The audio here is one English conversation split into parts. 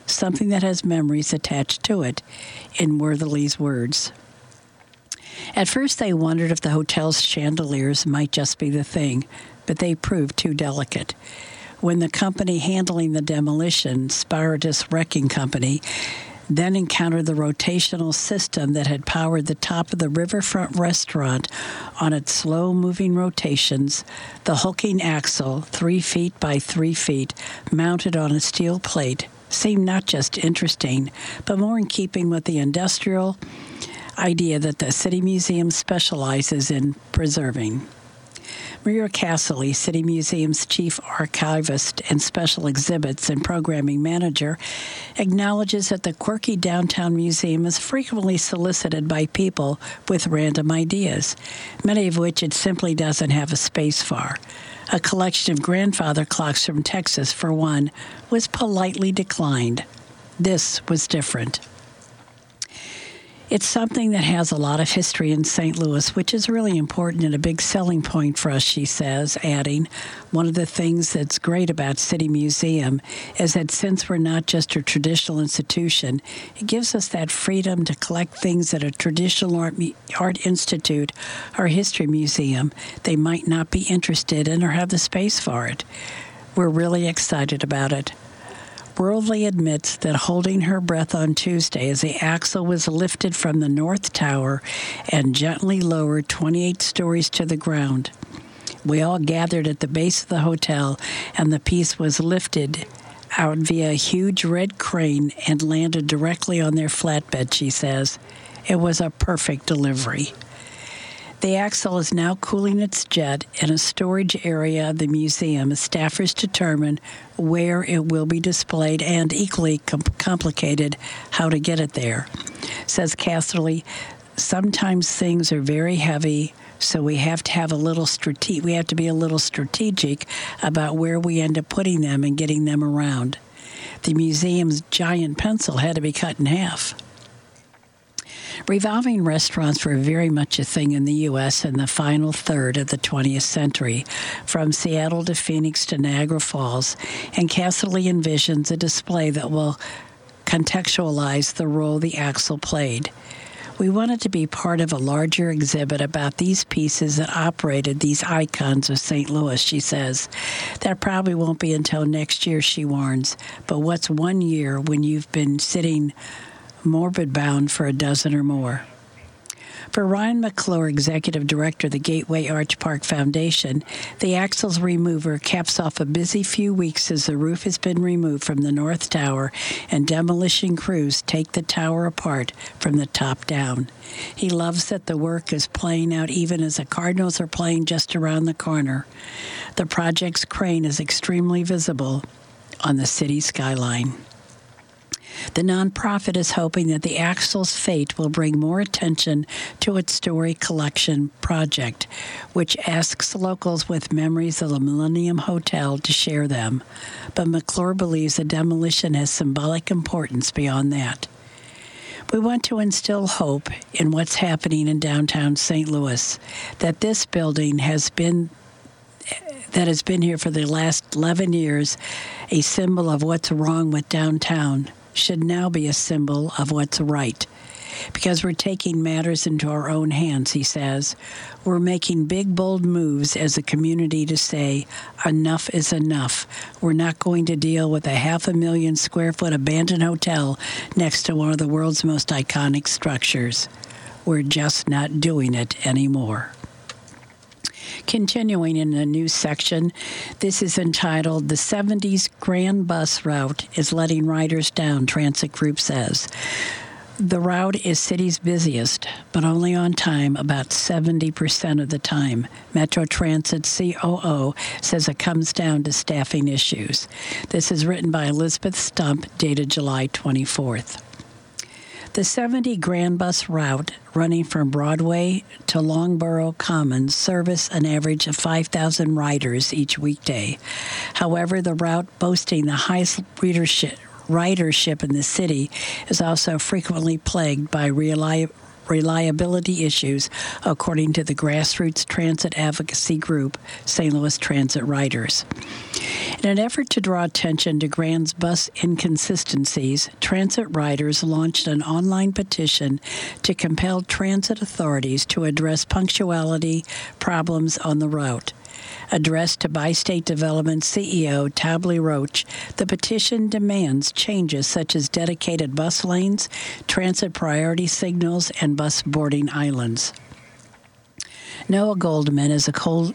something that has memories attached to it, in Worthley's words. At first, they wondered if the hotel's chandeliers might just be the thing, but they proved too delicate. When the company handling the demolition, Spiritus Wrecking Company, then encountered the rotational system that had powered the top of the riverfront restaurant on its slow-moving rotations, the hulking axle, 3 feet by 3 feet, mounted on a steel plate, seemed not just interesting, but more in keeping with the industrial idea that the City Museum specializes in preserving. Maria Casserly, City Museum's chief archivist and special exhibits and programming manager, acknowledges that the quirky downtown museum is frequently solicited by people with random ideas, many of which it simply doesn't have a space for. A collection of grandfather clocks from Texas, for one, was politely declined. This was different. It's something that has a lot of history in St. Louis, which is really important and a big selling point for us, she says, adding, one of the things that's great about City Museum is that since we're not just a traditional institution, it gives us that freedom to collect things at a traditional art institute or history museum they might not be interested in or have the space for it. We're really excited about it. Worldly admits that holding her breath on Tuesday as the axle was lifted from the North Tower and gently lowered 28 stories to the ground. We all gathered at the base of the hotel, and the piece was lifted out via a huge red crane and landed directly on their flatbed, she says. It was a perfect delivery. The axle is now cooling its jet in a storage area of the museum as staffers determine where it will be displayed and, equally complicated, how to get it there. Says Casserly, sometimes things are very heavy, so we have to have we have to be a little strategic about where we end up putting them and getting them around. The museum's giant pencil had to be cut in half. Revolving restaurants were very much a thing in the U.S. in the final third of the 20th century, from Seattle to Phoenix to Niagara Falls, and Casserly envisions a display that will contextualize the role the axle played. We wanted to be part of a larger exhibit about these pieces that operated these icons of St. Louis, she says. That probably won't be until next year, she warns, but what's 1 year when you've been sitting morbid-bound for a dozen or more? For Ryan McClure, Executive Director of the Gateway Arch Park Foundation, the axle's remover caps off a busy few weeks as the roof has been removed from the North Tower and demolition crews take the tower apart from the top down. He loves that the work is playing out even as the Cardinals are playing just around the corner. The project's crane is extremely visible on the city skyline. The nonprofit is hoping that the axle's fate will bring more attention to its story collection project, which asks locals with memories of the Millennium Hotel to share them. But McClure believes the demolition has symbolic importance beyond that. We want to instill hope in what's happening in downtown St. Louis, that this building has been here for the last 11 years, a symbol of what's wrong with downtown, should now be a symbol of what's right. Because we're taking matters into our own hands, he says. We're making big, bold moves as a community to say, enough is enough. We're not going to deal with a 500,000 square foot abandoned hotel next to one of the world's most iconic structures. We're just not doing it anymore. Continuing in the news section, this is entitled, The 70s Grand Bus Route is Letting Riders Down, Transit Group says. The route is city's busiest, but only on time about 70% of the time. Metro Transit COO says it comes down to staffing issues. This is written by Elizabeth Stump, dated July 24th. The 70 Grand Bus route running from Broadway to Longborough Commons service an average of 5,000 riders each weekday. However, the route boasting the highest ridership in the city is also frequently plagued by reliability issues, according to the grassroots transit advocacy group, St. Louis Transit Riders. In an effort to draw attention to Grand's bus inconsistencies, transit riders launched an online petition to compel transit authorities to address punctuality problems on the route. Addressed to Bi-State Development CEO Tably Roach, the petition demands changes such as dedicated bus lanes, transit priority signals, and bus boarding islands. Noah Goldman is a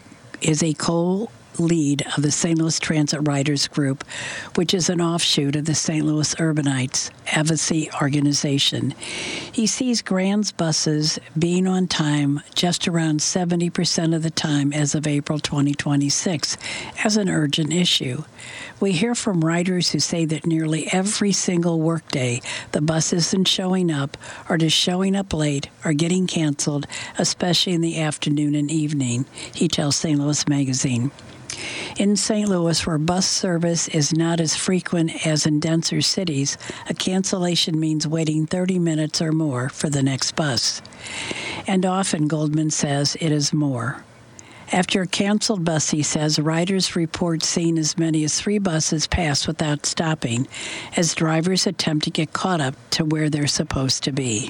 co-lead of the St. Louis Transit Riders Group, which is an offshoot of the St. Louis Urbanites advocacy organization. He sees Grand's buses being on time just around 70% of the time as of April 2026 as an urgent issue. We hear from riders who say that nearly every single workday the bus isn't showing up or just showing up late or getting canceled, especially in the afternoon and evening, he tells St. Louis Magazine. In St. Louis, where bus service is not as frequent as in denser cities, a cancellation means waiting 30 minutes or more for the next bus. And often, Goldman says, it is more. After a canceled bus, he says, riders report seeing as many as 3 buses pass without stopping as drivers attempt to get caught up to where they're supposed to be.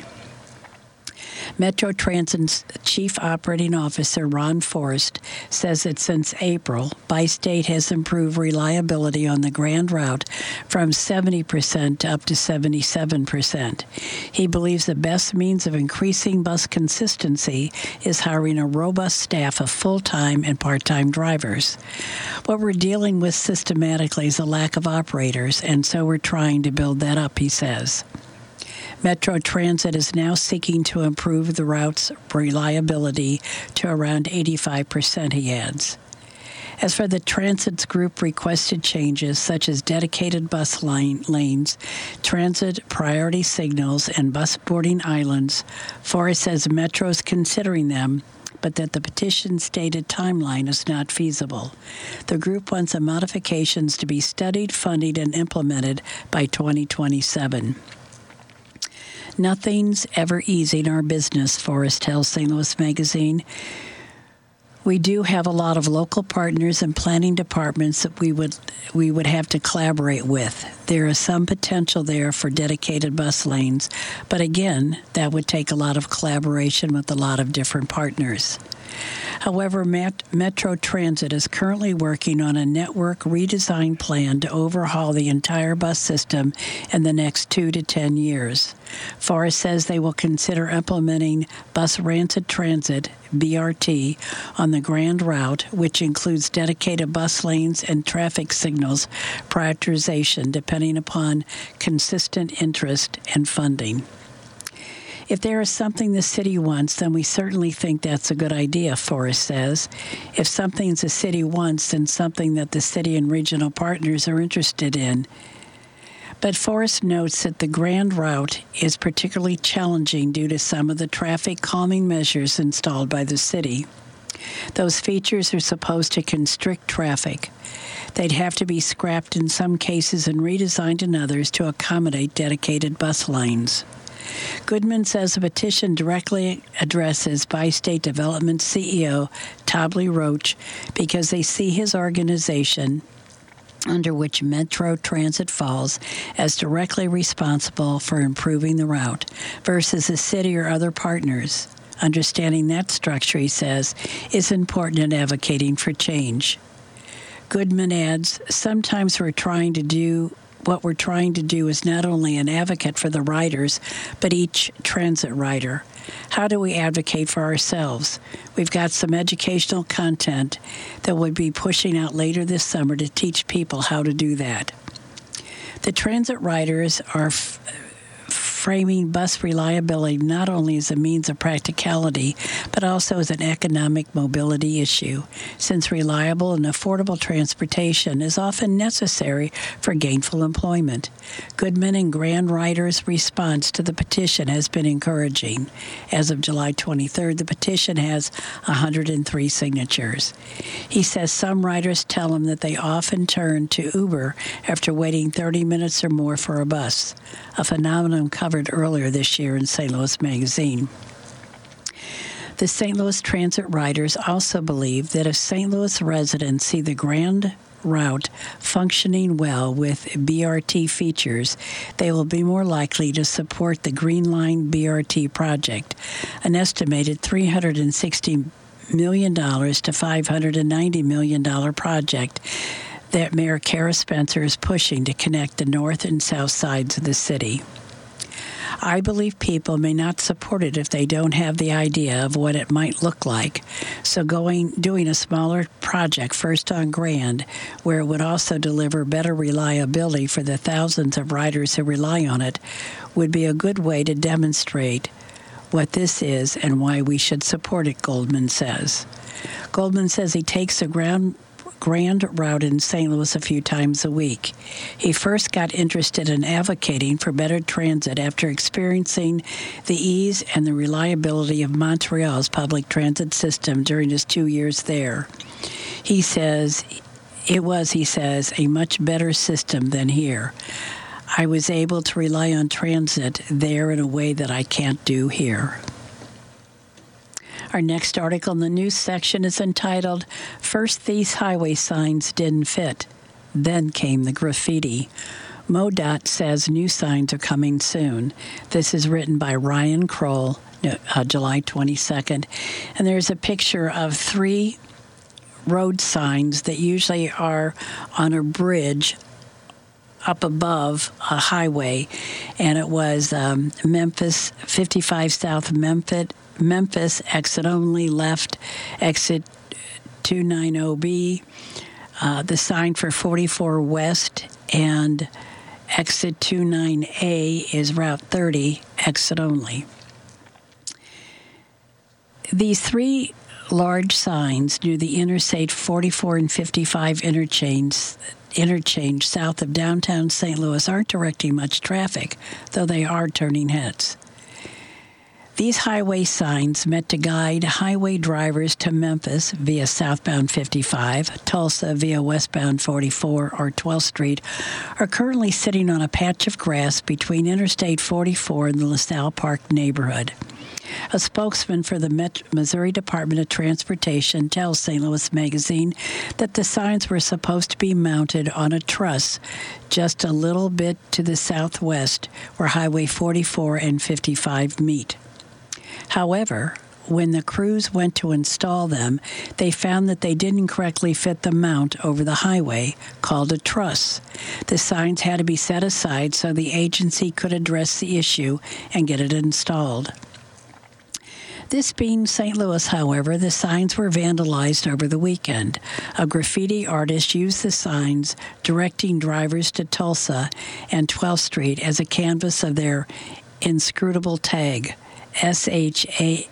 Metro Transit's Chief Operating Officer, Ron Forrest, says that since April, Bi-State has improved reliability on the Grand Route from 70% up to 77%. He believes the best means of increasing bus consistency is hiring a robust staff of full-time and part-time drivers. What we're dealing with systematically is a lack of operators, and so we're trying to build that up, he says. Metro Transit is now seeking to improve the route's reliability to around 85%, he adds. As for the Transit's group requested changes, such as dedicated bus lanes, transit priority signals, and bus boarding islands, Forrest says Metro is considering them, but that the petition's stated timeline is not feasible. The group wants the modifications to be studied, funded, and implemented by 2027. Nothing's ever easy in our business, Forrest tells St. Louis Magazine. We do have a lot of local partners and planning departments that we would have to collaborate with. There is some potential there for dedicated bus lanes, but again, that would take a lot of collaboration with a lot of different partners. However, Metro Transit is currently working on a network redesign plan to overhaul the entire bus system in the next 2 to 10 years. Forrest says they will consider implementing Bus Rapid Transit, BRT, on the Grand Route, which includes dedicated bus lanes and traffic signals prioritization depending upon consistent interest and funding. If there is something the city wants, then we certainly think that's a good idea, Forrest says. If something the city wants, then something that the city and regional partners are interested in. But Forrest notes that the Grand Route is particularly challenging due to some of the traffic calming measures installed by the city. Those features are supposed to constrict traffic. They'd have to be scrapped in some cases and redesigned in others to accommodate dedicated bus lanes. Goodman says the petition directly addresses Bi-State Development CEO Tably Roach because they see his organization, under which Metro Transit falls, as directly responsible for improving the route versus the city or other partners. Understanding that structure, he says, is important in advocating for change. Goodman adds, sometimes what we're trying to do is not only an advocate for the riders, but each transit rider. How do we advocate for ourselves? We've got some educational content that we'll be pushing out later this summer to teach people how to do that. The transit riders are framing bus reliability not only as a means of practicality, but also as an economic mobility issue, since reliable and affordable transportation is often necessary for gainful employment. Goodman and Grand Riders' response to the petition has been encouraging. As of July 23rd, the petition has 103 signatures. He says some riders tell him that they often turn to Uber after waiting 30 minutes or more for a bus, a phenomenon covered earlier this year in St. Louis Magazine. The St. Louis Transit riders also believe that if St. Louis residents see the Grand route functioning well with BRT features, they will be more likely to support the Green Line BRT project, an estimated $360 million to $590 million project that Mayor Kara Spencer is pushing to connect the north and south sides of the city. I believe people may not support it if they don't have the idea of what it might look like. So doing a smaller project first on Grand, where it would also deliver better reliability for the thousands of riders who rely on it, would be a good way to demonstrate what this is and why we should support it, Goldman says. Goldman says he takes the Grand route in St. Louis a few times a week. He first got interested in advocating for better transit after experiencing the ease and the reliability of Montreal's public transit system during his 2 years there. He says, he says, a much better system than here. I was able to rely on transit there in a way that I can't do here. Our next article in the news section is entitled, First These Highway Signs Didn't Fit, Then Came the Graffiti. MoDOT says new signs are coming soon. This is written by Ryan Kroll, July 22nd. And there's a picture of 3 road signs that usually are on a bridge up above a highway. And it was Memphis, 55 South Memphis, exit only, left, exit 290B, the sign for 44 West, and exit 29A is Route 30, exit only. These 3 large signs near the Interstate 44 and 55 interchange south of downtown St. Louis aren't directing much traffic, though they are turning heads. These highway signs meant to guide highway drivers to Memphis via southbound 55, Tulsa via westbound 44 or 12th Street, are currently sitting on a patch of grass between Interstate 44 and the LaSalle Park neighborhood. A spokesman for the Missouri Department of Transportation tells St. Louis Magazine that the signs were supposed to be mounted on a truss just a little bit to the southwest where Highway 44 and 55 meet. However, when the crews went to install them, they found that they didn't correctly fit the mount over the highway, called a truss. The signs had to be set aside so the agency could address the issue and get it installed. This being St. Louis, however, the signs were vandalized over the weekend. A graffiti artist used the signs directing drivers to Tulsa and 12th Street as a canvas of their inscrutable tag, SHALR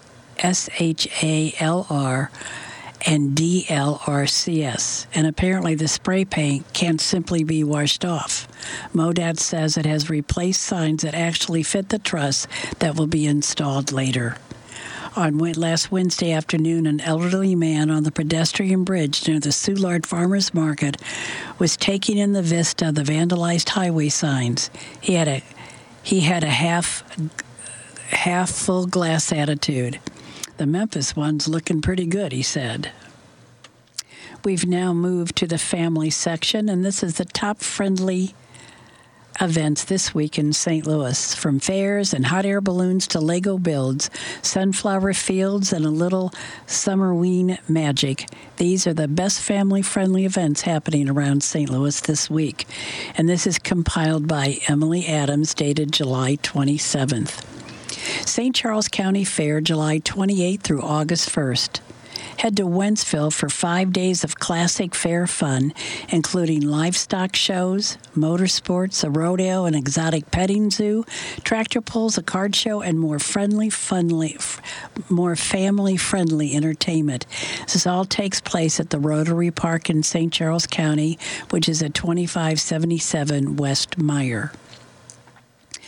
and DLRCS, and apparently the spray paint can't simply be washed off. MoDOT says it has replaced signs that actually fit the truss that will be installed later. On last Wednesday afternoon, an elderly man on the pedestrian bridge near the Soulard Farmers Market was taking in the vista of the vandalized highway signs. He had a half full glass attitude. The Memphis one's looking pretty good, he said. We've now moved to the family section, and this is the top friendly events this week in St. Louis. From fairs and hot air balloons to Lego builds, sunflower fields, and a little Summerween magic. These are the best family-friendly events happening around St. Louis this week. And this is compiled by Emily Adams, dated July 27th. St. Charles County Fair, July 28th through August 1st. Head to Wentzville for 5 days of classic fair fun, including livestock shows, motorsports, a rodeo, an exotic petting zoo, tractor pulls, a card show, and more family-friendly entertainment. This all takes place at the Rotary Park in St. Charles County, which is at 2577 West Meyer.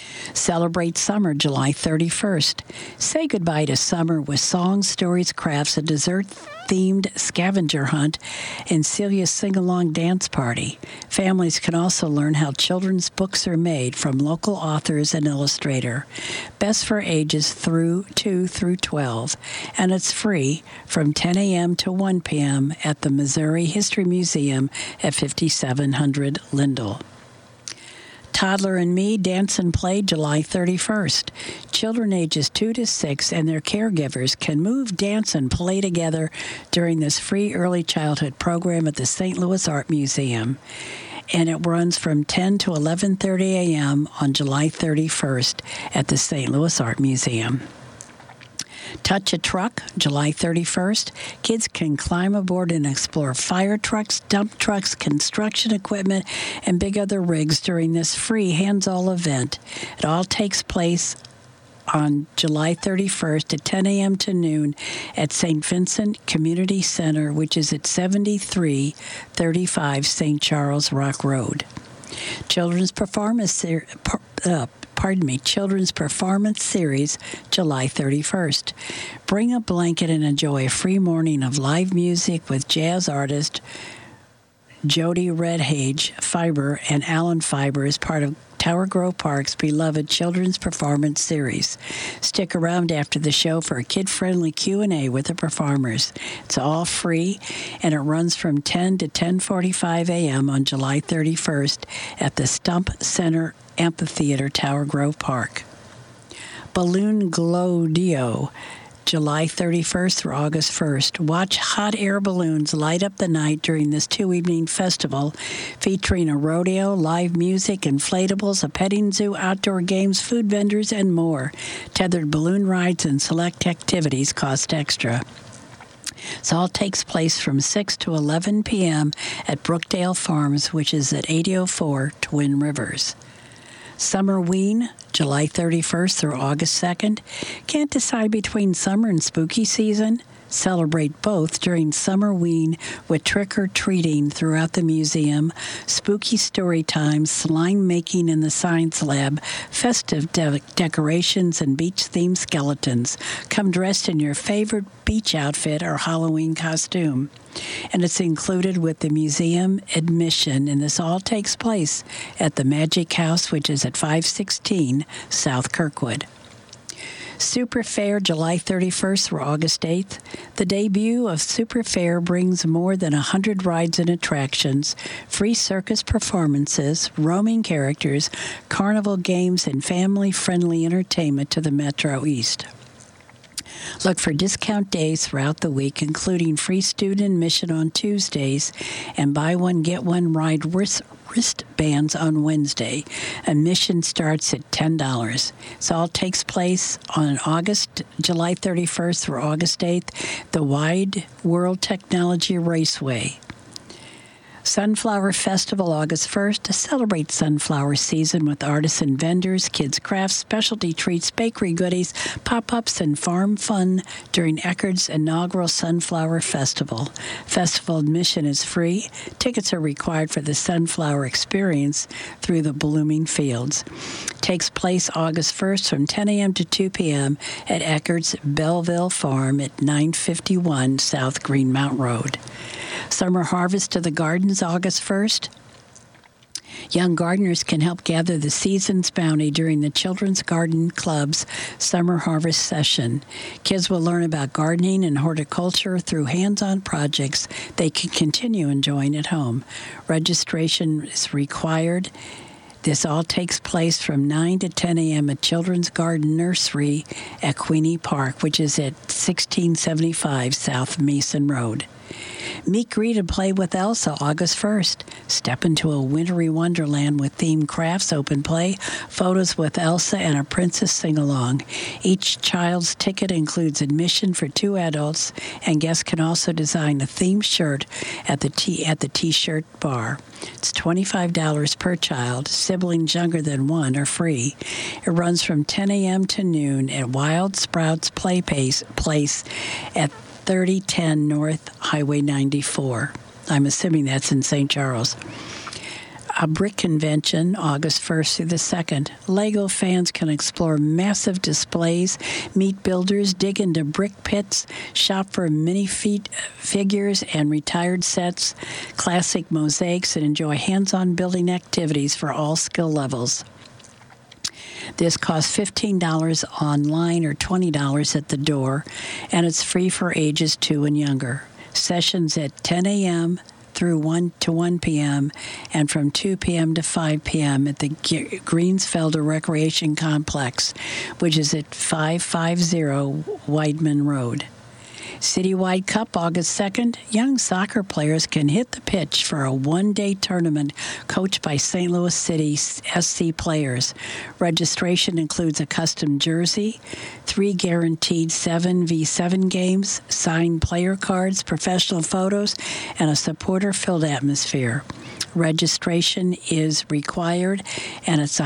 Celebrate summer July 31st. Say goodbye to summer with songs, stories, crafts, a dessert-themed scavenger hunt, and Celia's sing-along dance party. Families can also learn how children's books are made from local authors and illustrator. Best for ages 2 through 12, and it's free from 10 a.m. to 1 p.m. at the Missouri History Museum at 5700 Lindell. Toddler and Me Dance and Play July 31st. Children ages 2 to 6 and their caregivers can move, dance, and play together during this free early childhood program at the St. Louis Art Museum. And it runs from 10 to 11:30 a.m. on July 31st at the St. Louis Art Museum. Touch a Truck, July 31st. Kids can climb aboard and explore fire trucks, dump trucks, construction equipment, and big other rigs during this free hands-all event. It all takes place on July 31st at 10 a.m. to noon at St. Vincent Community Center, which is at 7335 St. Charles Rock Road. Children's Performance Series, July 31st. Bring a blanket and enjoy a free morning of live music with jazz artist Jody Redhage Fiber and Alan Fiber as part of Tower Grove Park's beloved Children's Performance Series. Stick around after the show for a kid-friendly Q&A with the performers. It's all free, and it runs from 10 to 10:45 a.m. on July 31st at the Stump Center Amphitheater, Tower Grove Park. Balloon Glow-Dio, July 31st through August 1st. Watch hot air balloons light up the night during this two-evening festival featuring a rodeo, live music, inflatables, a petting zoo, outdoor games, food vendors, and more. Tethered balloon rides and select activities cost extra. This all takes place from 6 to 11 p.m. at Brookdale Farms, which is at 8004 Twin Rivers. Summerween, July 31st through August 2nd. Can't decide between summer and spooky season? Celebrate both during Summerween with trick-or-treating throughout the museum, spooky story times, slime making in the science lab, festive decorations, and beach-themed skeletons. Come dressed in your favorite beach outfit or Halloween costume. And it's included with the museum admission, and this all takes place at the Magic House, which is at 516 South Kirkwood. Super Fair, July 31st through August 8th. The debut of Super Fair brings more than 100 rides and attractions, free circus performances, roaming characters, carnival games, and family-friendly entertainment to the Metro East. Look for discount days throughout the week, including free student admission on Tuesdays and buy one, get one ride wristbands on Wednesday. Admission starts at $10. This all takes place on July 31st through August 8th, the Wide World Technology Raceway. Sunflower Festival, August 1st, to celebrate sunflower season with artists and vendors, kids' crafts, specialty treats, bakery goodies, pop-ups, and farm fun during Eckerd's inaugural Sunflower Festival. Festival admission is free. Tickets are required for the Sunflower Experience through the blooming fields. Takes place August 1st from 10 a.m. to 2 p.m. at Eckerd's Belleville Farm at 951 South Greenmount Road. Summer Harvest of the Gardens, August 1st. Young gardeners can help gather the season's bounty during the Children's Garden Club's Summer Harvest Session. Kids will learn about gardening and horticulture through hands-on projects they can continue enjoying at home. Registration is required. This all takes place from 9 to 10 a.m. at Children's Garden Nursery at Queenie Park, which is at 1675 South Mason Road. Meet, greet, and play with Elsa, August 1st. Step into a wintry wonderland with themed crafts, open play, photos with Elsa, and a princess sing-along. Each child's ticket includes admission for 2 adults, and guests can also design a themed shirt at the T-shirt bar. It's $25 per child. Siblings younger than 1 are free. It runs from 10 a.m. to noon at Wild Sprouts Place at 3010 North Highway 94. I'm assuming that's in St. Charles. a brick convention, August 1st through the 2nd. LEGO fans can explore massive displays, meet builders, dig into brick pits, shop for figures and retired sets, classic mosaics, and enjoy hands-on building activities for all skill levels. This costs $15 online or $20 at the door, and it's free for ages 2 and younger. Sessions at 10 a.m. through 1 p.m. and from 2 p.m. to 5 p.m. at the Greensfelder Recreation Complex, which is at 550 Weidman Road. Citywide Cup, August 2nd. Young soccer players can hit the pitch for a one-day tournament coached by St. Louis City SC players. Registration includes a custom jersey, 3 guaranteed 7v7 games, signed player cards, professional photos, and a supporter-filled atmosphere. Registration is required, and it's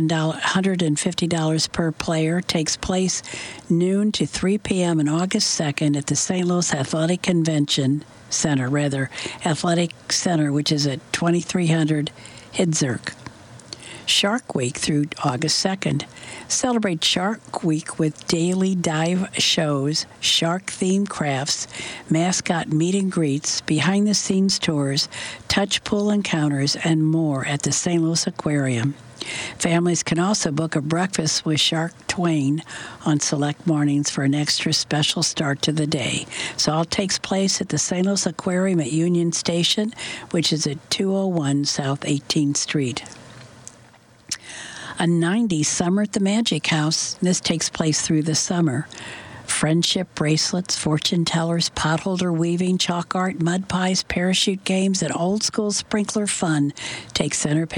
$150 per player. Takes place noon to 3 p.m. on August 2nd at the St. Louis Athletic Center, which is at 2300 Hidzurk. Shark Week through August 2nd. Celebrate Shark Week with daily dive shows, shark-themed crafts, mascot meet and greets, behind-the-scenes tours, touch pool encounters, and more at the St. Louis Aquarium. Families can also book a breakfast with Shark Twain on select mornings for an extra special start to the day. So all takes place at the St. Louis Aquarium at Union Station, which is at 201 South 18th Street. A 90s summer at the Magic House. This takes place through the summer. Friendship bracelets, fortune tellers, potholder weaving, chalk art, mud pies, parachute games, and old school sprinkler fun take center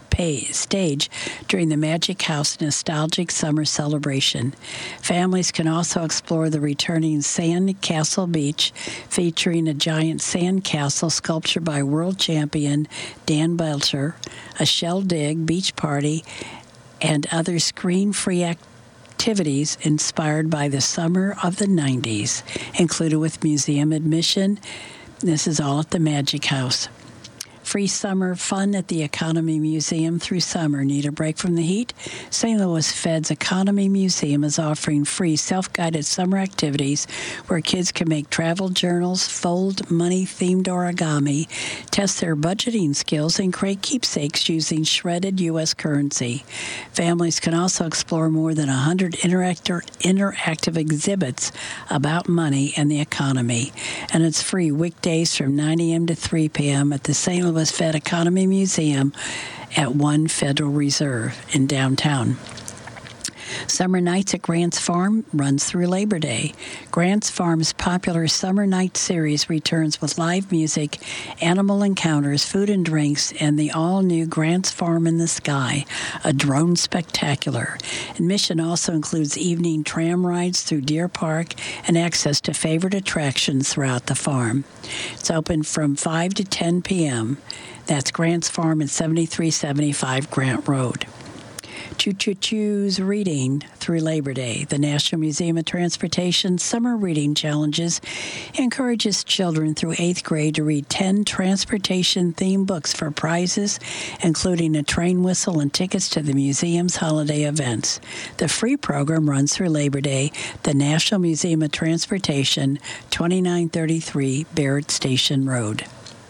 stage during the Magic House Nostalgic Summer Celebration. Families can also explore the returning Sand Castle Beach, featuring a giant sand castle sculpture by world champion Dan Belcher, a shell dig, beach party, and other screen-free activities inspired by the summer of the 90s, included with museum admission. This is all at the Magic House. Free summer fun at the Economy Museum through summer. Need a break from the heat? St. Louis Fed's Economy Museum is offering free self-guided summer activities where kids can make travel journals, fold money-themed origami, test their budgeting skills, and create keepsakes using shredded U.S. currency. Families can also explore more than 100 interactive exhibits about money and the economy. And it's free weekdays from 9 a.m. to 3 p.m. at the St. Louis Fed Economy Museum at 1 Federal Reserve in downtown. Summer Nights at Grant's Farm runs through Labor Day. Grant's Farm's popular Summer Night series returns with live music, animal encounters, food and drinks, and the all-new Grant's Farm in the Sky, a drone spectacular. Admission also includes evening tram rides through Deer Park and access to favorite attractions throughout the farm. It's open from 5 to 10 p.m. That's Grant's Farm at 7375 Grant Road. Choo-choo-choo's reading through Labor Day. The National Museum of Transportation Summer Reading Challenges encourages children through 8th grade to read 10 transportation-themed books for prizes, including a train whistle and tickets to the museum's holiday events. The free program runs through Labor Day. The National Museum of Transportation, 2933 Barrett Station Road.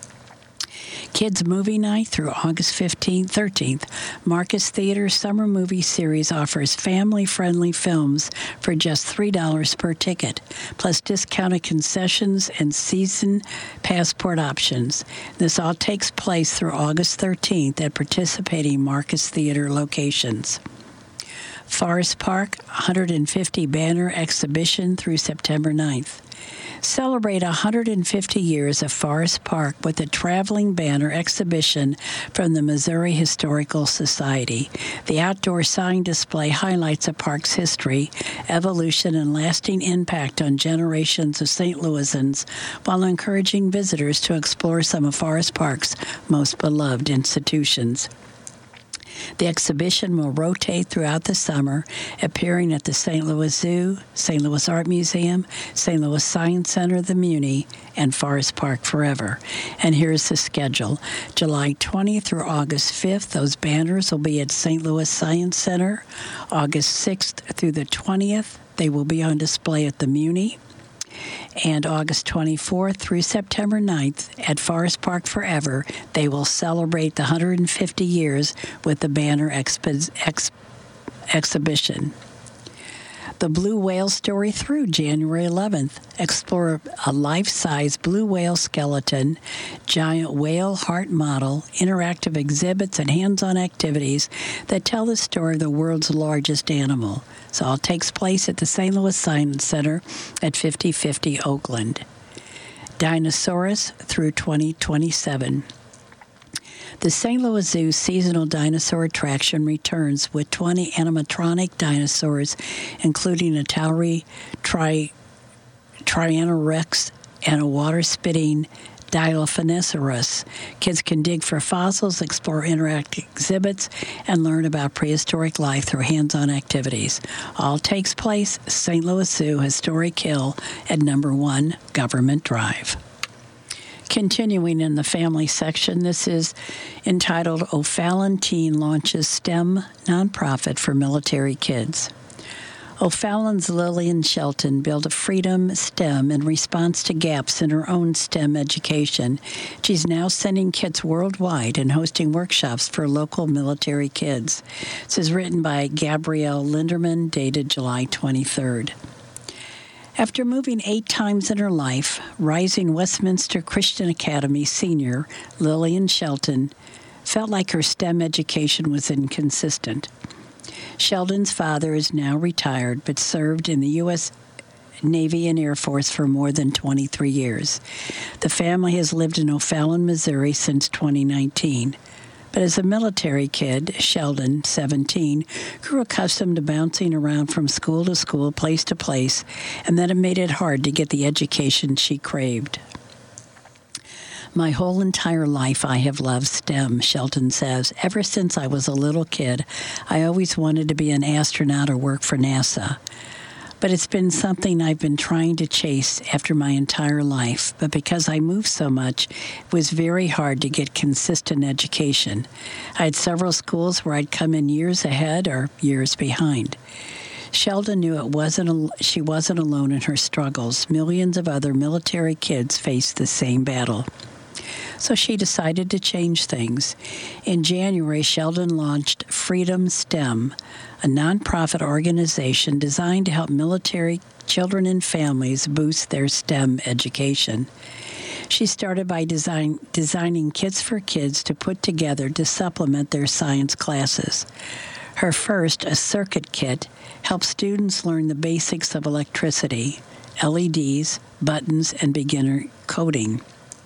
Kids Movie Night through August 13th. Marcus Theater Summer Movie Series offers family-friendly films for just $3 per ticket, plus discounted concessions and season passport options. This all takes place through August 13th at participating Marcus Theater locations. Forest Park 150 Banner Exhibition through September 9th. Celebrate 150 years of Forest Park with a traveling banner exhibition from the Missouri Historical Society. The outdoor sign display highlights the park's history, evolution, and lasting impact on generations of St. Louisans, while encouraging visitors to explore some of Forest Park's most beloved institutions. The exhibition will rotate throughout the summer, appearing at the St. Louis Zoo, St. Louis Art Museum, St. Louis Science Center, the Muni, and Forest Park Forever. And here's the schedule. July 20th through August 5th, those banners will be at St. Louis Science Center. August 6th through the 20th, they will be on display at the Muni. And August 24th through September 9th at Forest Park Forever, they will celebrate the 150 years with the banner exhibition. The Blue Whale Story through January 11th. Explore a life-size blue whale skeleton, giant whale heart model, interactive exhibits, and hands-on activities that tell the story of the world's largest animal. So it all takes place at the St. Louis Science Center at 5050 Oakland. Dinosaurus through 2027. The St. Louis Zoo seasonal dinosaur attraction returns with 20 animatronic dinosaurs, including a Tauri Tyrannorex and a water-spitting Dilophosaurus. Kids can dig for fossils, explore interactive exhibits, and learn about prehistoric life through hands-on activities. All takes place at St. Louis Zoo Historic Hill at number 1 Government Drive. Continuing in the family section, this is entitled O'Fallon Teen Launches STEM Nonprofit for Military Kids. O'Fallon's Lillian Shelton built a Freedom STEM in response to gaps in her own STEM education. She's now sending kits worldwide and hosting workshops for local military kids. This is written by Gabrielle Linderman, dated July 23rd. After moving 8 times in her life, rising Westminster Christian Academy senior Lillian Shelton felt like her STEM education was inconsistent. Sheldon's father is now retired, but served in the U.S. Navy and Air Force for more than 23 years. The family has lived in O'Fallon, Missouri since 2019. But as a military kid, Sheldon, 17, grew accustomed to bouncing around from school to school, place to place, and that it made it hard to get the education she craved. My whole entire life I have loved STEM, Shelton says. Ever since I was a little kid, I always wanted to be an astronaut or work for NASA. But it's been something I've been trying to chase after my entire life. But because I moved so much, it was very hard to get consistent education. I had several schools where I'd come in years ahead or years behind. Sheldon knew she wasn't alone in her struggles. Millions of other military kids faced the same battle. So she decided to change things. In January, Sheldon launched Freedom STEM, a nonprofit organization designed to help military children and families boost their STEM education. She started by designing kits for kids to put together to supplement their science classes. Her first, a circuit kit, helps students learn the basics of electricity, LEDs, buttons, and beginner coding.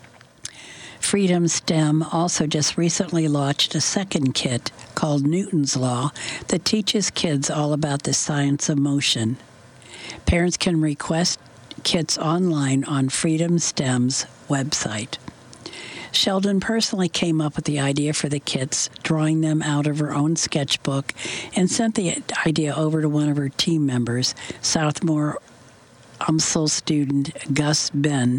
Freedom STEM also just recently launched a second kit called Newton's Law that teaches kids all about the science of motion. Parents can request kits online on Freedom STEM's website. Sheldon personally came up with the idea for the kits, drawing them out of her own sketchbook, and sent the idea over to one of her team members, sophomore UMSL student Gus Benny,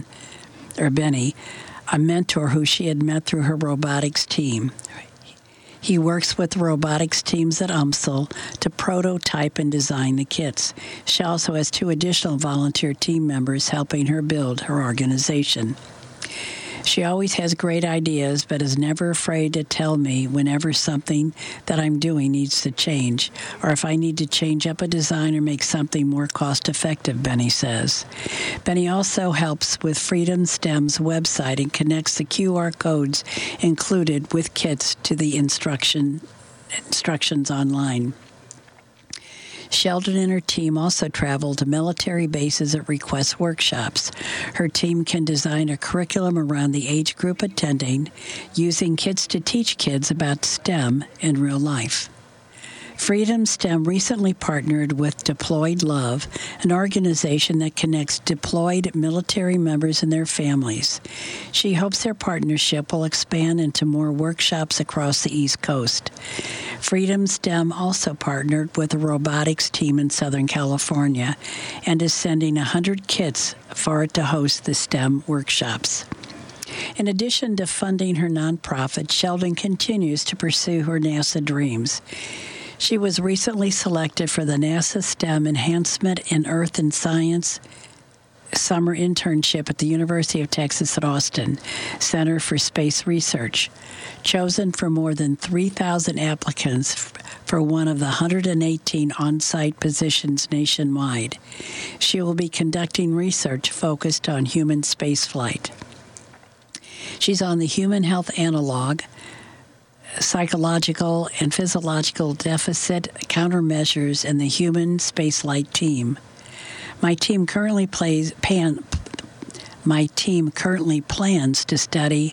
a mentor who she had met through her robotics team. He works with robotics teams at UMSL to prototype and design the kits. She also has 2 additional volunteer team members helping her build her organization. She always has great ideas, but is never afraid to tell me whenever something that I'm doing needs to change, or if I need to change up a design or make something more cost-effective, Benny says. Benny also helps with Freedom STEM's website and connects the QR codes included with kits to the instructions online. Sheldon and her team also travel to military bases at request workshops. Her team can design a curriculum around the age group attending, using kits to teach kids about STEM in real life. Freedom STEM recently partnered with Deployed Love, an organization that connects deployed military members and their families. She hopes their partnership will expand into more workshops across the East Coast. Freedom STEM also partnered with a robotics team in Southern California and is sending 100 kits for it to host the STEM workshops. In addition to funding her nonprofit, Sheldon continues to pursue her NASA dreams. She was recently selected for the NASA STEM Enhancement in Earth and Science summer internship at the University of Texas at Austin Center for Space Research. Chosen from more than 3,000 applicants for one of the 118 on-site positions nationwide, she will be conducting research focused on human spaceflight. She's on the Human Health Analog, Psychological and Physiological Deficit Countermeasures in the Human Spaceflight Team. My team currently plans to study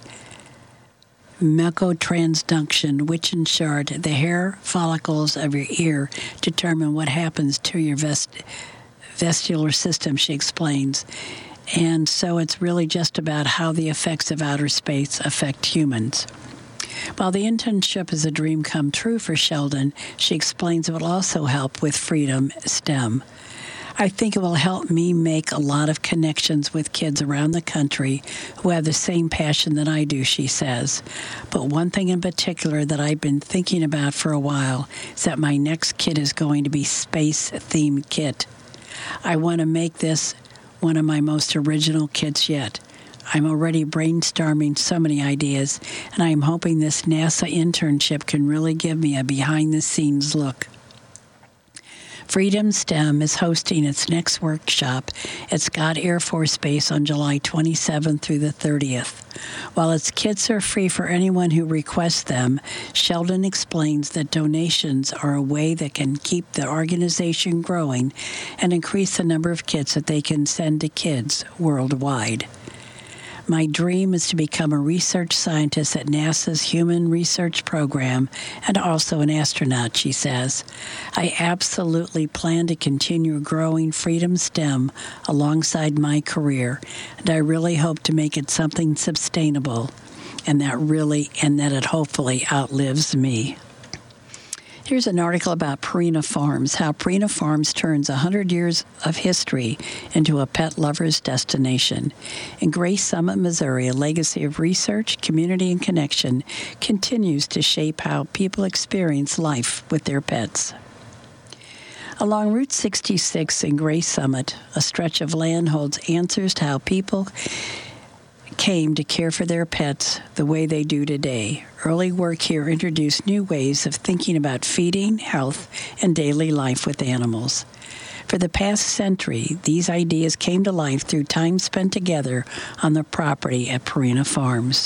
mecotransduction, which in short, the hair follicles of your ear determine what happens to your vestibular system, she explains. And so it's really just about how the effects of outer space affect humans. While the internship is a dream come true for Sheldon, she explains it will also help with Freedom STEM. I think it will help me make a lot of connections with kids around the country who have the same passion that I do, she says. But one thing in particular that I've been thinking about for a while is that my next kit is going to be space-themed kit. I want to make this one of my most original kits yet. I'm already brainstorming so many ideas, and I'm hoping this NASA internship can really give me a behind-the-scenes look. Freedom STEM is hosting its next workshop at Scott Air Force Base on July 27th through the 30th. While its kits are free for anyone who requests them, Sheldon explains that donations are a way that can keep the organization growing and increase the number of kits that they can send to kids worldwide. My dream is to become a research scientist at NASA's Human Research Program and also an astronaut, she says. I absolutely plan to continue growing Freedom STEM alongside my career, and I really hope to make it something sustainable and that it hopefully outlives me. Here's an article about Purina Farms, how Purina Farms turns 100 years of history into a pet lover's destination. In Grace Summit, Missouri, a legacy of research, community, and connection continues to shape how people experience life with their pets. Along Route 66 in Grace Summit, a stretch of land holds answers to how people came to care for their pets the way they do today. Early work here introduced new ways of thinking about feeding, health, and daily life with animals. For the past century, these ideas came to life through time spent together on the property at Purina Farms.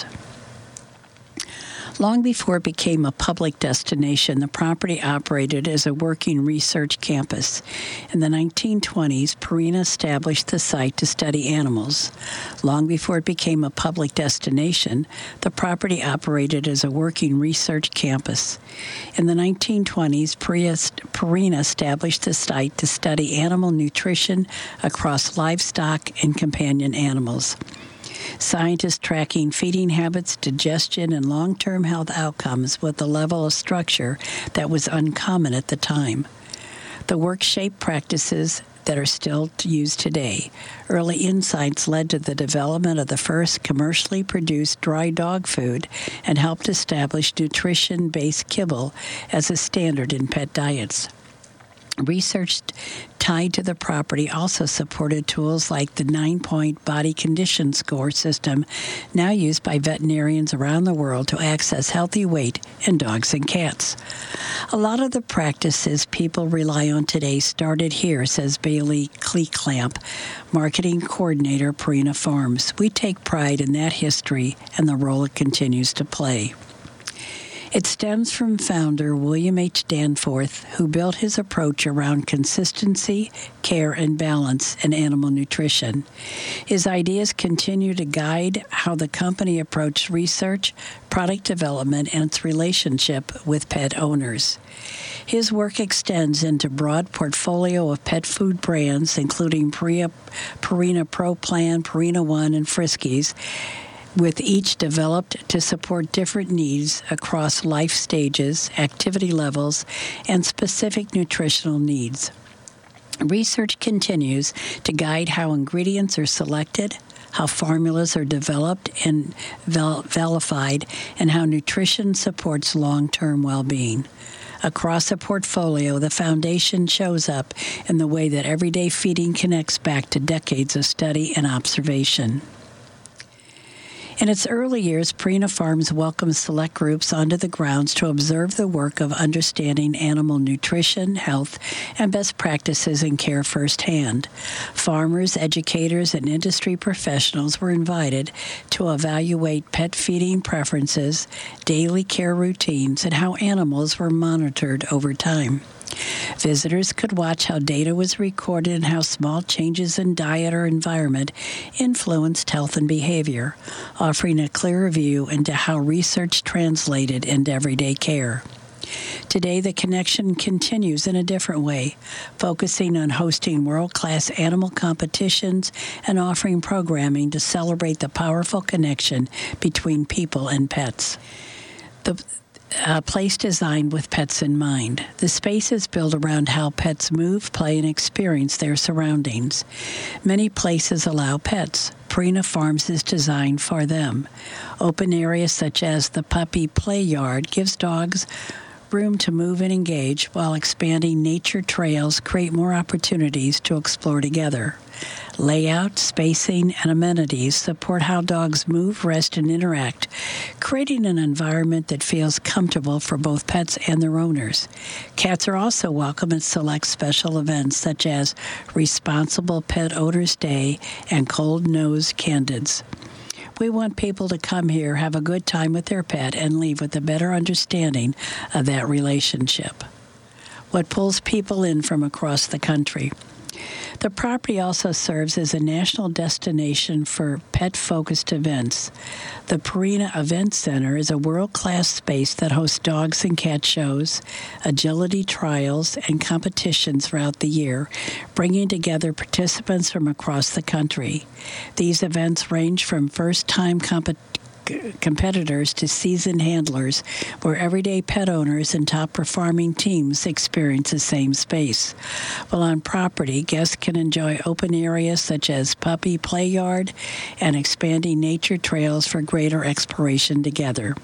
Long before it became a public destination, the property operated as a working research campus. In the 1920s, Purina established the site to study animals. Long before it became a public destination, the property operated as a working research campus. In the 1920s, Purina established the site to study animal nutrition across livestock and companion animals. Scientists tracking feeding habits, digestion, and long-term health outcomes with a level of structure that was uncommon at the time. The work shaped practices that are still used today. Early insights led to the development of the first commercially produced dry dog food and helped establish nutrition-based kibble as a standard in pet diets. Research tied to the property also supported tools like the 9-point body condition score system now used by veterinarians around the world to access healthy weight in dogs and cats. A lot of the practices people rely on today started here, says Bailey Kleeklamp, marketing coordinator, Purina Farms. We take pride in that history and the role it continues to play. It stems from founder William H. Danforth, who built his approach around consistency, care, and balance in animal nutrition. His ideas continue to guide how the company approached research, product development, and its relationship with pet owners. His work extends into a broad portfolio of pet food brands, including Purina Pro Plan, Purina One, and Friskies, with each developed to support different needs across life stages, activity levels, and specific nutritional needs. Research continues to guide how ingredients are selected, how formulas are developed and validated, and how nutrition supports long-term well-being. Across a portfolio, the foundation shows up in the way that everyday feeding connects back to decades of study and observation. In its early years, Purina Farms welcomed select groups onto the grounds to observe the work of understanding animal nutrition, health, and best practices in care firsthand. Farmers, educators, and industry professionals were invited to evaluate pet feeding preferences, daily care routines, and how animals were monitored over time. Visitors could watch how data was recorded and how small changes in diet or environment influenced health and behavior, offering a clearer view into how research translated into everyday care. Today, the connection continues in a different way, focusing on hosting world-class animal competitions and offering programming to celebrate the powerful connection between people and pets. A place designed with pets in mind. The space is built around how pets move, play, and experience their surroundings. Many places allow pets. Purina Farms is designed for them. Open areas such as the puppy play yard gives dogs room to move and engage, while expanding nature trails create more opportunities to explore together. Layout, spacing, and amenities support how dogs move, rest, and interact, creating an environment that feels comfortable for both pets and their owners. Cats are also welcome at select special events such as Responsible Pet Owners Day and Cold Nose Candids. We want people to come here, have a good time with their pet, and leave with a better understanding of that relationship. What pulls people in from across the country? The property also serves as a national destination for pet-focused events. The Purina Event Center is a world-class space that hosts dogs and cat shows, agility trials, and competitions throughout the year, bringing together participants from across the country. These events range from first-time competitors to seasoned handlers, where everyday pet owners and top-performing teams experience the same space. While on property, guests can enjoy open areas such as puppy play yard and expanding nature trails for greater exploration together.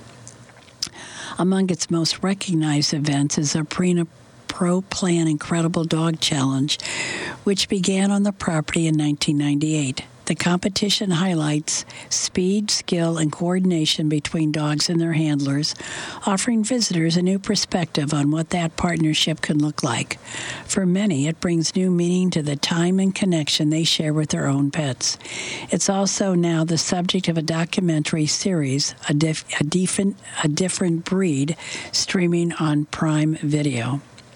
Among its most recognized events is the Purina Pro Plan Incredible Dog Challenge, which began on the property in 1998. The competition highlights speed, skill, and coordination between dogs and their handlers, offering visitors a new perspective on what that partnership can look like. For many, it brings new meaning to the time and connection they share with their own pets. It's also now the subject of a documentary series, A Different Breed, streaming on Prime Video.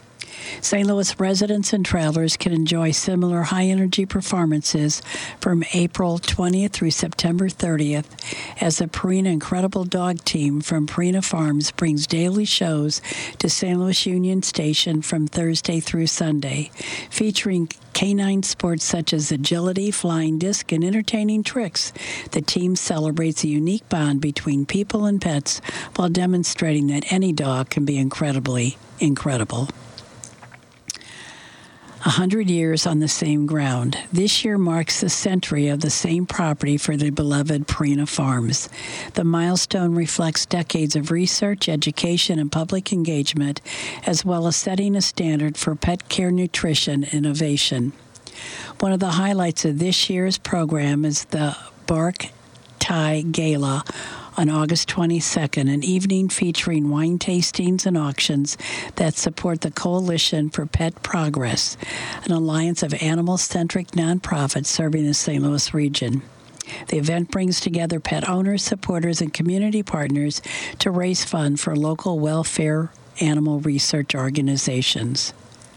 St. Louis residents and travelers can enjoy similar high-energy performances from April 20th through September 30th as the Purina Incredible Dog Team from Purina Farms brings daily shows to St. Louis Union Station from Thursday through Sunday, featuring canine sports such as agility, flying disc, and entertaining tricks. The team celebrates a unique bond between people and pets while demonstrating that any dog can be incredibly incredible. 100 years on the same ground. This year marks the century of the same property for the beloved Purina Farms. The milestone reflects decades of research, education, and public engagement, as well as setting a standard for pet care nutrition innovation. One of the highlights of this year's program is the Bark Thai Gala on August 22nd, an evening featuring wine tastings and auctions that support the Coalition for Pet Progress, an alliance of animal-centric nonprofits serving the St. Louis region. The event brings together pet owners, supporters, and community partners to raise funds for local welfare animal research organizations.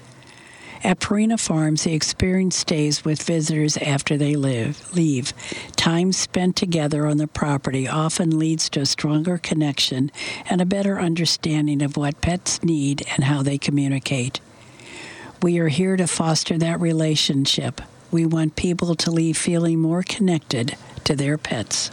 At Purina Farms, the experience stays with visitors after they leave. Time spent together on the property often leads to a stronger connection and a better understanding of what pets need and how they communicate. We are here to foster that relationship. We want people to leave feeling more connected to their pets.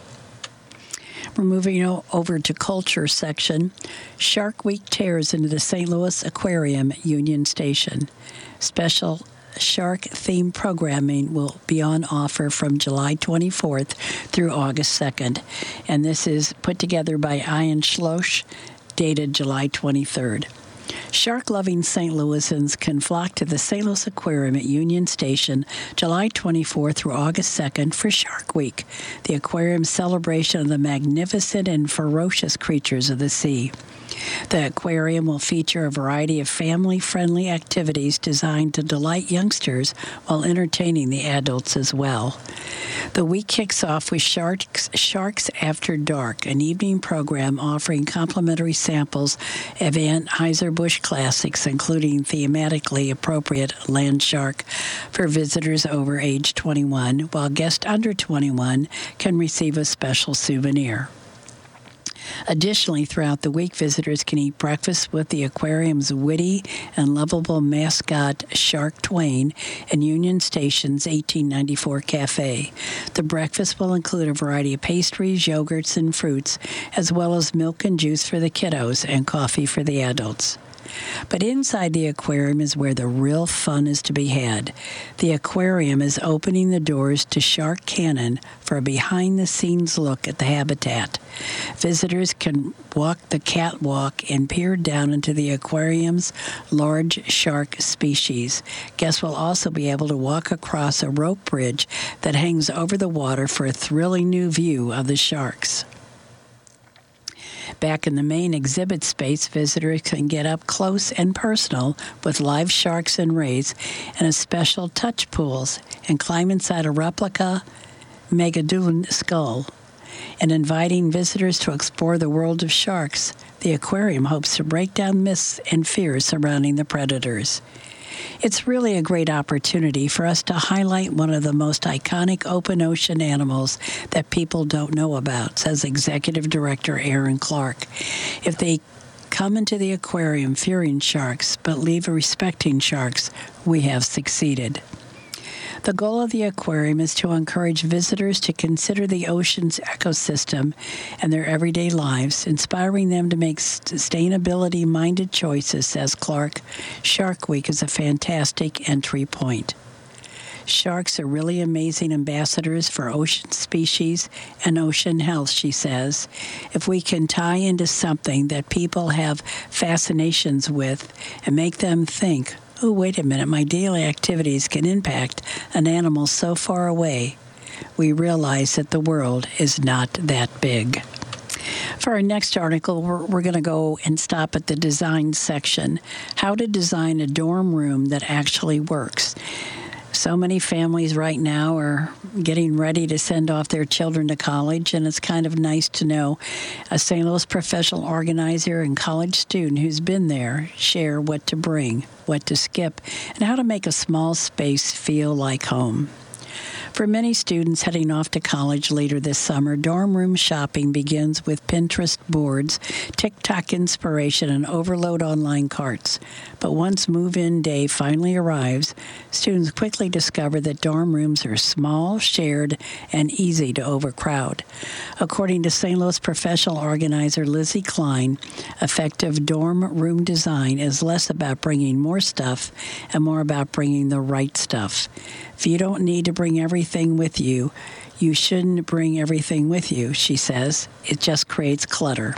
We're moving over to culture section. Shark Week tears into the St. Louis Aquarium at Union Station. Special shark-themed programming will be on offer from July 24th through August 2nd. And this is put together by Ian Schloss, dated July 23rd. Shark-loving St. Louisans can flock to the St. Louis Aquarium at Union Station July 24th through August 2nd for Shark Week, the aquarium's celebration of the magnificent and ferocious creatures of the sea. The aquarium will feature a variety of family-friendly activities designed to delight youngsters while entertaining the adults as well. The week kicks off with Sharks After Dark, an evening program offering complimentary samples of Anheuser-Busch classics, including thematically appropriate land shark for visitors over age 21, while guests under 21 can receive a special souvenir. Additionally, throughout the week, visitors can eat breakfast with the aquarium's witty and lovable mascot, Shark Twain, in Union Station's 1894 Cafe. The breakfast will include a variety of pastries, yogurts, and fruits, as well as milk and juice for the kiddos and coffee for the adults. But inside the aquarium is where the real fun is to be had. The aquarium is opening the doors to Shark Cannon for a behind-the-scenes look at the habitat. Visitors can walk the catwalk and peer down into the aquarium's large shark species. Guests will also be able to walk across a rope bridge that hangs over the water for a thrilling new view of the sharks. Back in the main exhibit space, visitors can get up close and personal with live sharks and rays and a special touch pools and climb inside a replica Megalodon skull. And inviting visitors to explore the world of sharks, the aquarium hopes to break down myths and fears surrounding the predators. It's really a great opportunity for us to highlight one of the most iconic open ocean animals that people don't know about, says Executive Director Aaron Clark. If they come into the aquarium fearing sharks but leave respecting sharks, we have succeeded. The goal of the aquarium is to encourage visitors to consider the ocean's ecosystem and their everyday lives, inspiring them to make sustainability-minded choices, says Clark. Shark Week is a fantastic entry point. Sharks are really amazing ambassadors for ocean species and ocean health, she says. If we can tie into something that people have fascinations with and make them think, oh, wait a minute, my daily activities can impact an animal so far away, we realize that the world is not that big. For our next article, we're going to go and stop at the design section. How to design a dorm room that actually works. So many families right now are getting ready to send off their children to college, and it's kind of nice to know a St. Louis professional organizer and college student who's been there share what to bring, what to skip, and how to make a small space feel like home. For many students heading off to college later this summer, dorm room shopping begins with Pinterest boards, TikTok inspiration, and overload online carts. But once move-in day finally arrives, students quickly discover that dorm rooms are small, shared, and easy to overcrowd. According to St. Louis professional organizer Lizzie Klein, effective dorm room design is less about bringing more stuff and more about bringing the right stuff. If you don't need to bring everything with you, you shouldn't bring everything with you, she says. It just creates clutter.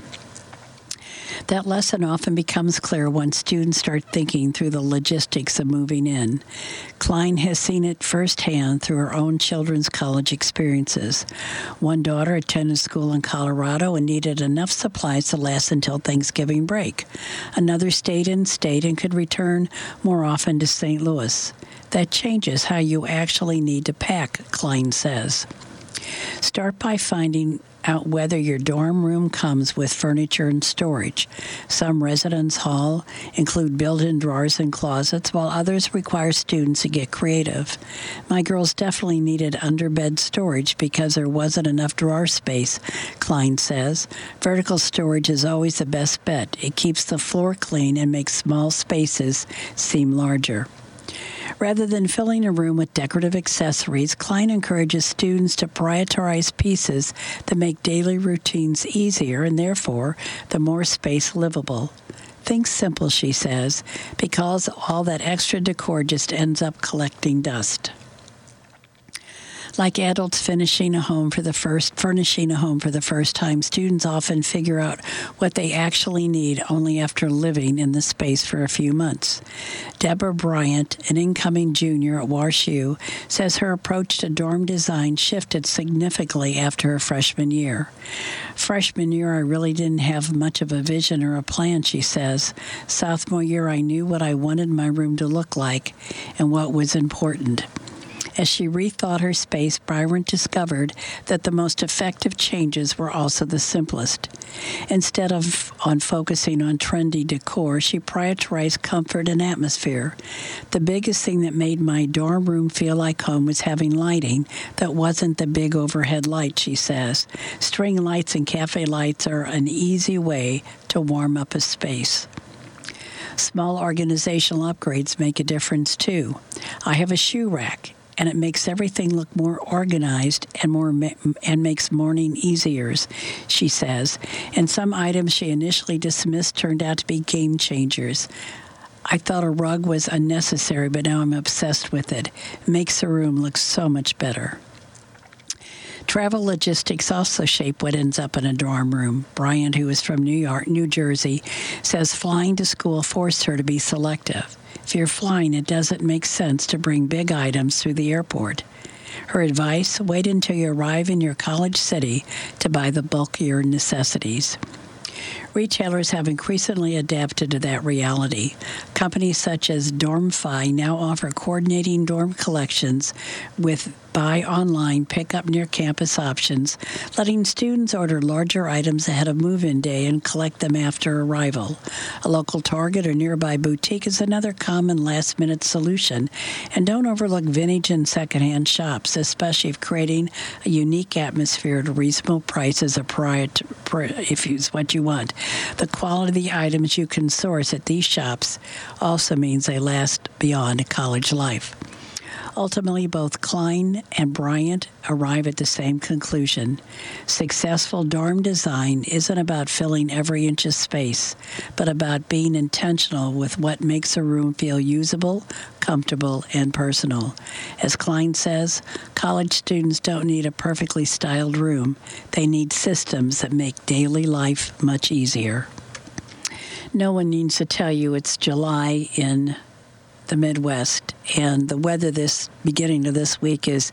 That lesson often becomes clear once students start thinking through the logistics of moving in. Klein has seen it firsthand through her own children's college experiences. One daughter attended school in Colorado and needed enough supplies to last until Thanksgiving break. Another stayed in state and could return more often to St. Louis. That changes how you actually need to pack, Klein says. Start by finding out whether your dorm room comes with furniture and storage. Some residence hall include built-in drawers and closets, while others require students to get creative. My girls definitely needed underbed storage because there wasn't enough drawer space, Klein says. Vertical storage is always the best bet. It keeps the floor clean and makes small spaces seem larger. Rather than filling a room with decorative accessories, Klein encourages students to prioritize pieces that make daily routines easier and therefore the more space livable. Think simple, she says, because all that extra decor just ends up collecting dust. Like adults furnishing a home for the first time, students often figure out what they actually need only after living in the space for a few months. Deborah Bryant, an incoming junior at WashU, says her approach to dorm design shifted significantly after her freshman year. Freshman year, I really didn't have much of a vision or a plan, she says. Sophomore year, I knew what I wanted my room to look like and what was important. As she rethought her space, Bryant discovered that the most effective changes were also the simplest. Instead of focusing on trendy decor, she prioritized comfort and atmosphere. The biggest thing that made my dorm room feel like home was having lighting that wasn't the big overhead light, she says. String lights and cafe lights are an easy way to warm up a space. Small organizational upgrades make a difference, too. I have a shoe rack, and it makes everything look more organized and makes mourning easier, she says. And some items she initially dismissed turned out to be game changers. I thought a rug was unnecessary, but now I'm obsessed with it. It makes the room look so much better. Travel logistics also shape what ends up in a dorm room. Bryant, who is from New Jersey, says flying to school forced her to be selective. If you're flying, it doesn't make sense to bring big items through the airport. Her advice, wait until you arrive in your college city to buy the bulkier necessities. Retailers have increasingly adapted to that reality. Companies such as DormFi now offer coordinating dorm collections with buy online, pick up near campus options, letting students order larger items ahead of move-in day and collect them after arrival. A local Target or nearby boutique is another common last-minute solution. And don't overlook vintage and secondhand shops, especially if creating a unique atmosphere at a reasonable price is if it's what you want. The quality of the items you can source at these shops also means they last beyond college life. Ultimately, both Klein and Bryant arrive at the same conclusion. Successful dorm design isn't about filling every inch of space, but about being intentional with what makes a room feel usable, comfortable, and personal. As Klein says, college students don't need a perfectly styled room. They need systems that make daily life much easier. No one needs to tell you it's July in the Midwest, and the weather this beginning of this week is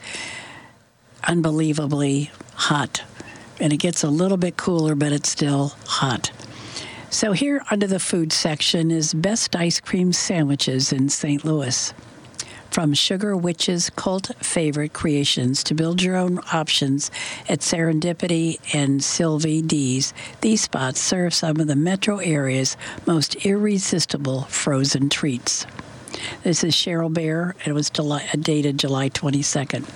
unbelievably hot, and it gets a little bit cooler, but it's still hot. So here under the food section is best ice cream sandwiches in St. Louis. From Sugar Witch's cult favorite creations to build your own options at Serendipity and Sylvie D's, these spots serve some of the metro area's most irresistible frozen treats. This is Cheryl Bear, and it was dated July 22nd.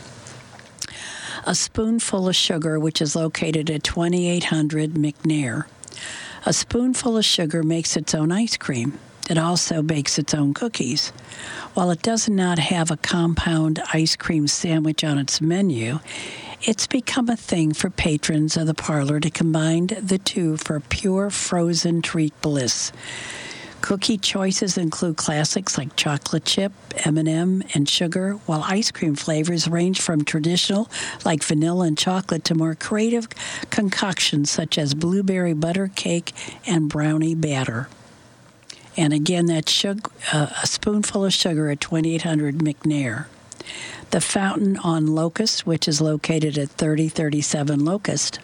A Spoonful of Sugar, which is located at 2800 McNair. A spoonful of sugar makes its own ice cream. It also bakes its own cookies. While it does not have a compound ice cream sandwich on its menu, it's become a thing for patrons of the parlor to combine the two for pure frozen treat bliss. Cookie choices include classics like chocolate chip, M&M, and sugar, while ice cream flavors range from traditional, like vanilla and chocolate, to more creative concoctions such as blueberry butter cake and brownie batter. And again, that's a spoonful of sugar at 2800 McNair. The Fountain on Locust, which is located at 3037 Locust.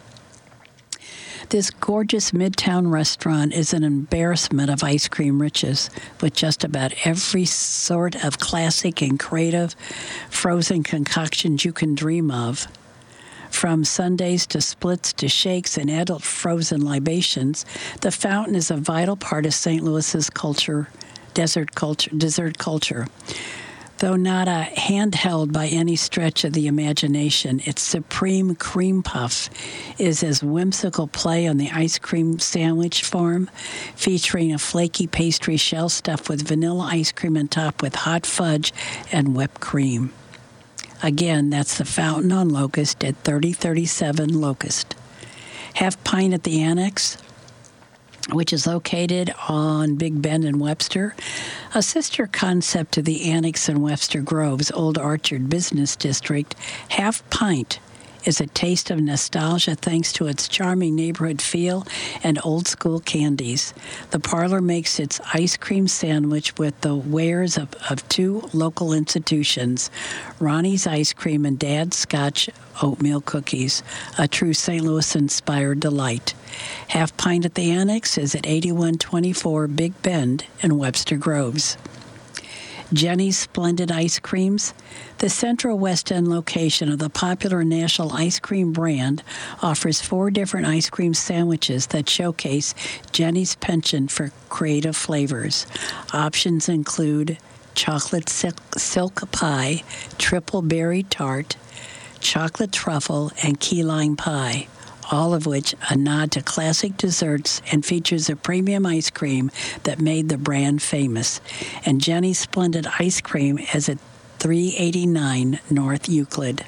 This gorgeous midtown restaurant is an embarrassment of ice cream riches, with just about every sort of classic and creative frozen concoctions you can dream of. From sundaes to splits to shakes and adult frozen libations, the fountain is a vital part of St. Louis's dessert culture. Though not a handheld by any stretch of the imagination, its supreme cream puff is as whimsical play on the ice cream sandwich form, featuring a flaky pastry shell stuffed with vanilla ice cream and topped with hot fudge and whipped cream. Again, that's the Fountain on Locust at 3037 Locust. Half Pint at the Annex, which is located on Big Bend and Webster, a sister concept to the Annex and Webster Grove's Old Orchard Business District. Half Pint is a taste of nostalgia thanks to its charming neighborhood feel and old-school candies. The parlor makes its ice cream sandwich with the wares of two local institutions, Ronnie's Ice Cream and Dad's Scotch Oatmeal Cookies, a true St. Louis-inspired delight. Half Pint at the Annex is at 8124 Big Bend in Webster Groves. Jenny's Splendid Ice Creams. The Central West End location of the popular national ice cream brand offers 4 different ice cream sandwiches that showcase Jenny's penchant for creative flavors. Options include chocolate silk pie, triple berry tart, chocolate truffle, and key lime pie, all of which a nod to classic desserts and features a premium ice cream that made the brand famous. And Jenny's Splendid Ice Cream is at 389 North Euclid.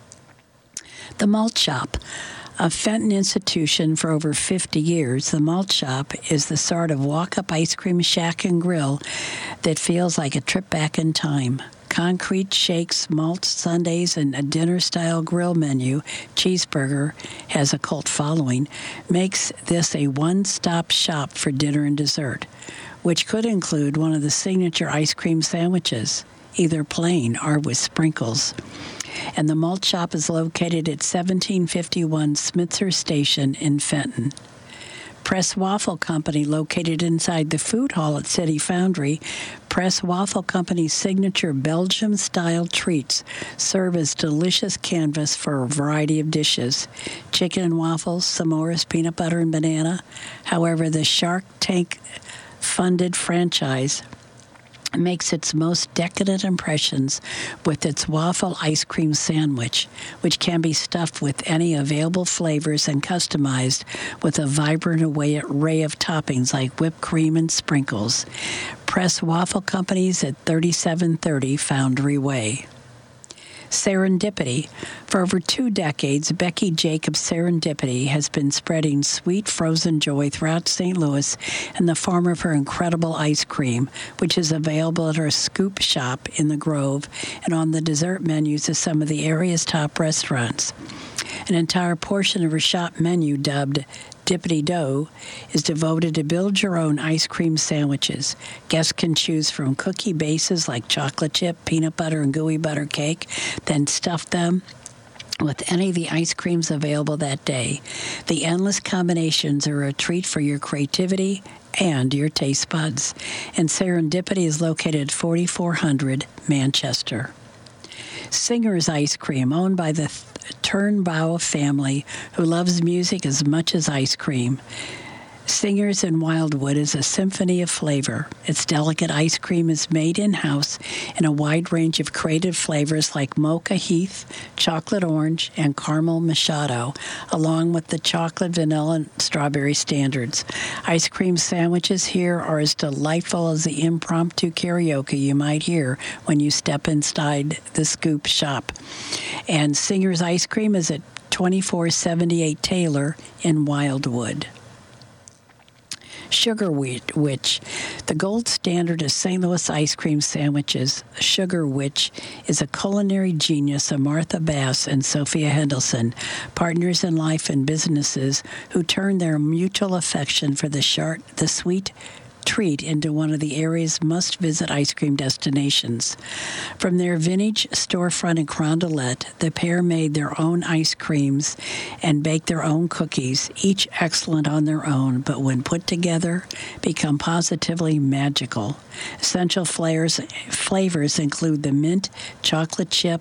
The Malt Shop. A Fenton institution for over 50 years, the Malt Shop is the sort of walk-up ice cream shack and grill that feels like a trip back in time. Concrete shakes, malt sundaes, and a dinner-style grill menu, cheeseburger, has a cult following, makes this a one-stop shop for dinner and dessert, which could include one of the signature ice cream sandwiches, either plain or with sprinkles. And the Malt Shop is located at 1751 Smitzer Station in Fenton. Press Waffle Company, located inside the food hall at City Foundry. Press Waffle Company's signature Belgium-style treats serve as delicious canvas for a variety of dishes. Chicken and waffles, s'mores, peanut butter, and banana. However, the Shark Tank-funded franchise makes its most decadent impressions with its waffle ice cream sandwich, which can be stuffed with any available flavors and customized with a vibrant array of toppings like whipped cream and sprinkles. Press Waffle Company's at 3730 Foundry Way. Serendipity. For over 2 decades, Becky Jacobs Serendipity has been spreading sweet frozen joy throughout St. Louis in the form of her incredible ice cream, which is available at her Scoop Shop in the Grove and on the dessert menus of some of the area's top restaurants. An entire portion of her shop menu, dubbed Dippity Dough, is devoted to build your own ice cream sandwiches. Guests can choose from cookie bases like chocolate chip, peanut butter, and gooey butter cake, then stuff them with any of the ice creams available that day. The endless combinations are a treat for your creativity and your taste buds. And Serendipity is located at 4400 Manchester. Singer's Ice Cream, owned by the Turnbow family, who loves music as much as ice cream. Singer's in Wildwood is a symphony of flavor. Its delicate ice cream is made in-house in a wide range of creative flavors like mocha heath, chocolate orange, and caramel machado, along with the chocolate, vanilla, and strawberry standards. Ice cream sandwiches here are as delightful as the impromptu karaoke you might hear when you step inside the Scoop Shop. And Singer's Ice Cream is at 2478 Taylor in Wildwood. Sugar Witch, the gold standard of St. Louis ice cream sandwiches. Sugar Witch is a culinary genius of Martha Bass and Sophia Hendelson, partners in life and businesses who turn their mutual affection for the sweet treat into one of the area's must-visit ice cream destinations. From their vintage storefront in Carondelet, the pair made their own ice creams and baked their own cookies, each excellent on their own, but when put together, become positively magical. Essential flavors include the mint, chocolate chip,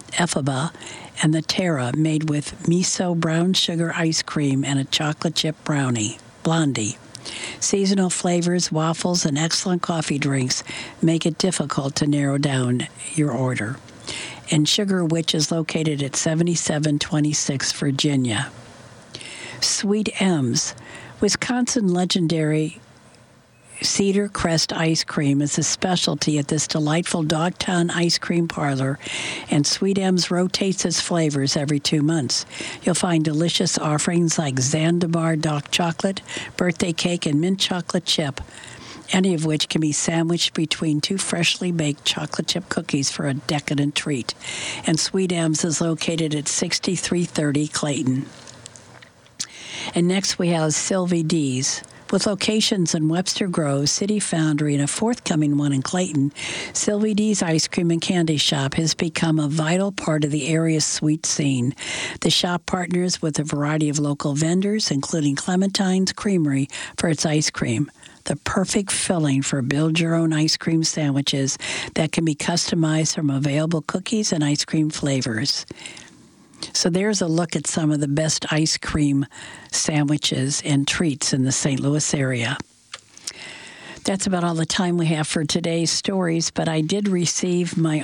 Effaba, and the Terra, made with miso brown sugar ice cream and a chocolate chip blondie. Seasonal flavors, waffles, and excellent coffee drinks make it difficult to narrow down your order. And Sugar Witch is located at 7726 Virginia. Sweet M's, Wisconsin legendary Cedar Crest ice cream is a specialty at this delightful Dogtown ice cream parlor, and Sweet M's rotates its flavors every 2 months. You'll find delicious offerings like Zanzibar dark chocolate, birthday cake, and mint chocolate chip, any of which can be sandwiched between 2 freshly baked chocolate chip cookies for a decadent treat. And Sweet M's is located at 6330 Clayton. And next we have Sylvie D's. With locations in Webster Grove, City Foundry, and a forthcoming one in Clayton, Sylvie D's Ice Cream and Candy Shop has become a vital part of the area's sweet scene. The shop partners with a variety of local vendors, including Clementine's Creamery, for its ice cream. The perfect filling for build-your-own ice cream sandwiches that can be customized from available cookies and ice cream flavors. So there's a look at some of the best ice cream sandwiches and treats in the St. Louis area. That's about all the time we have for today's stories, but I did receive my